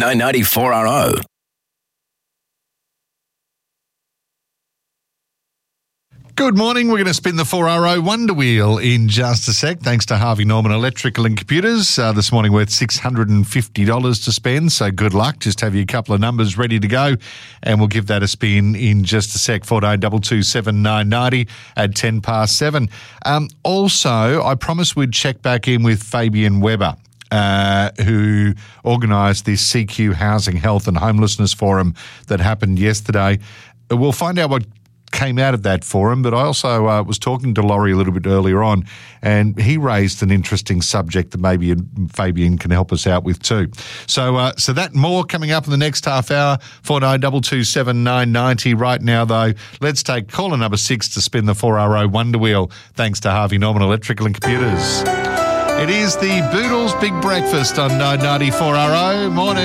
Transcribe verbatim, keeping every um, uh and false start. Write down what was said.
nine ninety four R O. Good morning. We're going to spin the four R O Wonder Wheel in just a sec. Thanks to Harvey Norman Electrical and Computers. Uh, this morning worth six hundred fifty dollars to spend, so good luck. Just have you a couple of numbers ready to go, and we'll give that a spin in just a sec. four nine two two seven nine nine zero at ten past seven. Um, also, I promised we'd check back in with Fabian Weber, Uh, who organised this C Q Housing, Health and Homelessness Forum that happened yesterday. We'll find out what came out of that forum, but I also uh, was talking to Laurie a little bit earlier on, and he raised an interesting subject that maybe Fabian can help us out with too. So uh, so that more coming up in the next half hour. four nine two two seven nine nine zero. Right now, though, let's take caller number six to spin the four R O Wonder Wheel, thanks to Harvey Norman Electrical and Computers. It is the Boodles Big Breakfast on nine ninety four R O. Morning.